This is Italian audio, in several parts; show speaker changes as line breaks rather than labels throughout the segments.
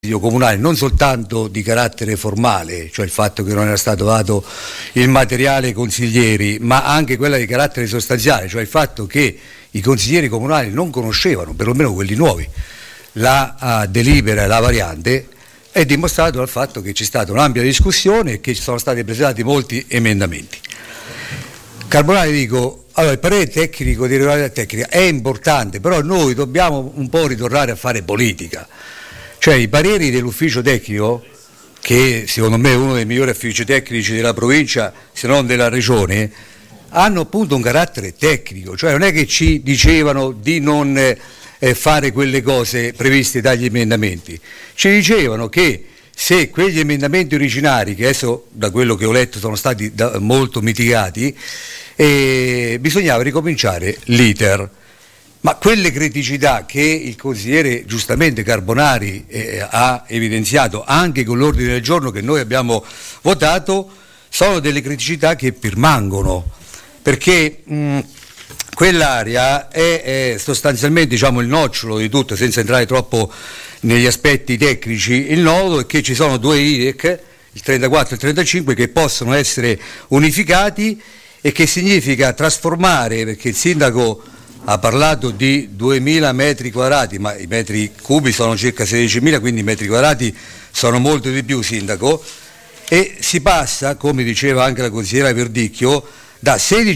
comunale, non soltanto di carattere formale, cioè il fatto che non era stato dato il materiale ai consiglieri, ma anche quella di carattere sostanziale, cioè il fatto che i consiglieri comunali non conoscevano, perlomeno quelli nuovi, la delibera e la variante, è dimostrato dal fatto che c'è stata un'ampia discussione e che ci sono stati presentati molti emendamenti. Carbonari, dico, allora il parere tecnico di regolarità tecnica è importante, però noi dobbiamo un po' ritornare a fare politica. Cioè i pareri dell'ufficio tecnico, che secondo me è uno dei migliori uffici tecnici della provincia, se non della regione, hanno appunto un carattere tecnico, cioè non è che ci dicevano di non fare quelle cose previste dagli emendamenti, ci dicevano che se quegli emendamenti originari, che adesso da quello che ho letto sono stati molto mitigati, bisognava ricominciare l'iter. Ma quelle criticità che il consigliere giustamente Carbonari ha evidenziato anche con l'ordine del giorno che noi abbiamo votato sono delle criticità che permangono, perché quell'area è sostanzialmente, diciamo, il nocciolo di tutto, senza entrare troppo negli aspetti tecnici. Il nodo è che ci sono due IDEC, il 34 e il 35, che possono essere unificati, e che significa trasformare, perché il sindaco ha parlato di 2.000 metri quadrati, ma i metri cubi sono circa 16.000, quindi i metri quadrati sono molto di più, sindaco, e si passa, come diceva anche la consigliera Verdicchio, da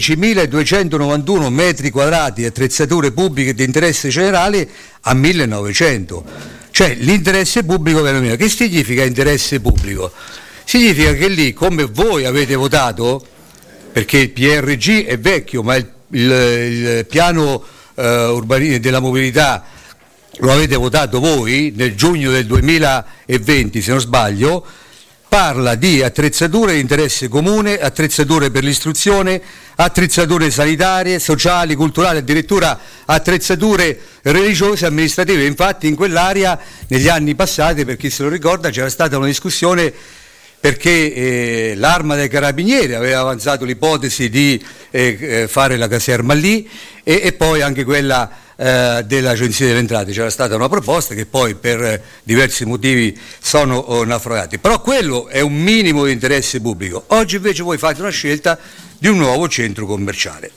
16.291 metri quadrati di attrezzature pubbliche di interesse generale a 1.900. Cioè l'interesse pubblico viene meno. Che significa interesse pubblico? Significa che lì, come voi avete votato, perché il PRG è vecchio, ma il piano della mobilità lo avete votato voi nel giugno del 2020, se non sbaglio, parla di attrezzature di interesse comune, attrezzature per l'istruzione, attrezzature sanitarie, sociali, culturali, addirittura attrezzature religiose, amministrative. Infatti in quell'area negli anni passati, per chi se lo ricorda, c'era stata una discussione perché l'Arma dei Carabinieri aveva avanzato l'ipotesi di fare la caserma lì e poi anche quella dell'Agenzia delle Entrate. C'era stata una proposta che poi per diversi motivi sono naufragati, però quello è un minimo di interesse pubblico. Oggi invece voi fate una scelta di un nuovo centro commerciale,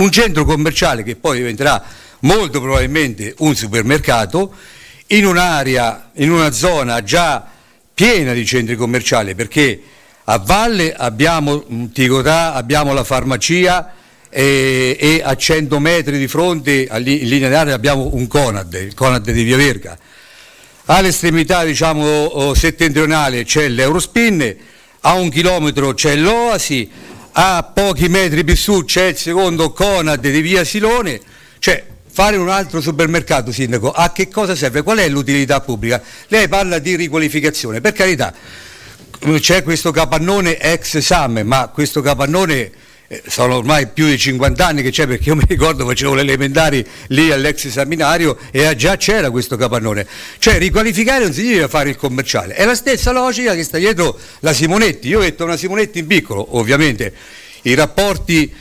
che poi diventerà molto probabilmente un supermercato in un'area, in una zona già piena di centri commerciali, perché a valle abbiamo Ticotà, abbiamo la farmacia e a 100 metri di fronte in linea d'aria abbiamo un Conad, il Conad di Via Verga. All'estremità, diciamo, settentrionale c'è l'Eurospin, a 1 chilometro c'è l'Oasi, a pochi metri più su c'è il secondo Conad di Via Silone. Cioè, fare un altro supermercato, sindaco, a che cosa serve? Qual è l'utilità pubblica? Lei parla di riqualificazione, per carità, c'è questo capannone ex SAM, ma questo capannone sono ormai più di 50 anni che c'è, perché io mi ricordo facevo le elementari lì all'ex seminario e già c'era questo capannone. Cioè riqualificare non significa fare il commerciale, è la stessa logica che sta dietro la Simonetti. Io ho detto una Simonetti in piccolo, ovviamente i rapporti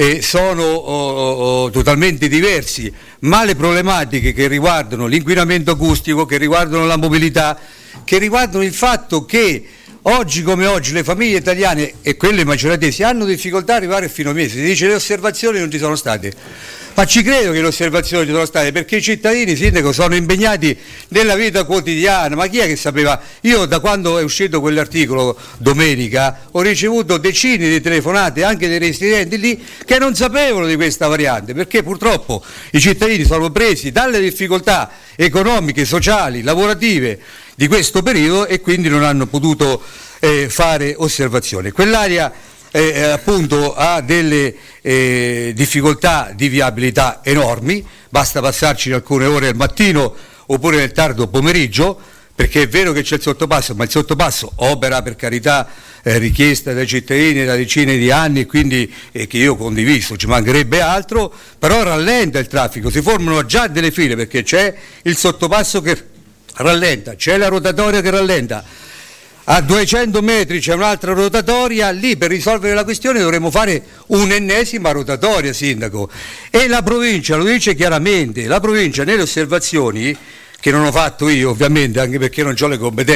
sono totalmente diversi, ma le problematiche che riguardano l'inquinamento acustico, che riguardano la mobilità, che riguardano il fatto che oggi come oggi le famiglie italiane e quelle maceratesi hanno difficoltà ad arrivare fino a mese. Si dice le osservazioni non ci sono state, ma ci credo che le osservazioni ci sono state, perché i cittadini, sindaco, sono impegnati nella vita quotidiana. Ma chi è che sapeva? Io da quando è uscito quell'articolo domenica ho ricevuto decine di telefonate anche dei residenti lì che non sapevano di questa variante, perché purtroppo i cittadini sono presi dalle difficoltà economiche, sociali, lavorative di questo periodo e quindi non hanno potuto fare osservazione. Quell'area appunto ha delle difficoltà di viabilità enormi, basta passarci alcune ore al mattino oppure nel tardo pomeriggio, perché è vero che c'è il sottopasso, ma il sottopasso, opera per carità richiesta dai cittadini da decine di anni, e quindi che io ho condiviso, ci mancherebbe altro, però rallenta il traffico, si formano già delle file perché c'è il sottopasso che rallenta, c'è la rotatoria che rallenta. A 200 metri c'è un'altra rotatoria, lì per risolvere la questione dovremmo fare un'ennesima rotatoria, sindaco. E la provincia lo dice chiaramente, la provincia nelle osservazioni che non ho fatto io ovviamente, anche perché non ho le competenze.